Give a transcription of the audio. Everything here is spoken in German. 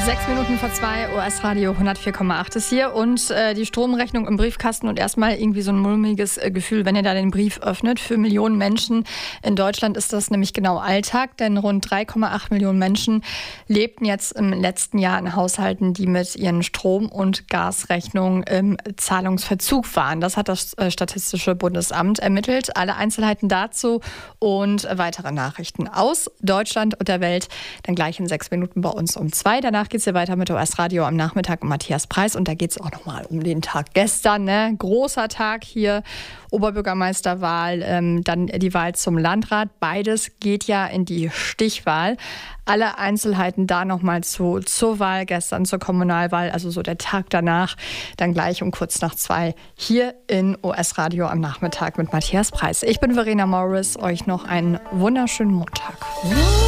6 Minuten vor 2, US-Radio 104,8 ist hier und die Stromrechnung im Briefkasten und erstmal irgendwie so ein mulmiges Gefühl, wenn ihr da den Brief öffnet. Für Millionen Menschen in Deutschland ist das nämlich genau Alltag, denn rund 3,8 Millionen Menschen lebten jetzt im letzten Jahr in Haushalten, die mit ihren Strom- und Gasrechnungen im Zahlungsverzug waren. Das hat das Statistische Bundesamt ermittelt. Alle Einzelheiten dazu und weitere Nachrichten aus Deutschland und der Welt dann gleich in 6 Minuten bei uns um 2. Danach geht es hier weiter mit US-Radio am Nachmittag um Matthias Preis. Und da geht es auch nochmal um den Tag gestern. Ne? Großer Tag hier, Oberbürgermeisterwahl, dann die Wahl zum Landrat. Beides geht ja in die Stichwahl. Alle Einzelheiten da nochmal zur Wahl gestern, zur Kommunalwahl, also so der Tag danach. Dann gleich um kurz nach 2 hier in US-Radio am Nachmittag mit Matthias Preis. Ich bin Verena Morris. Euch noch einen wunderschönen Montag.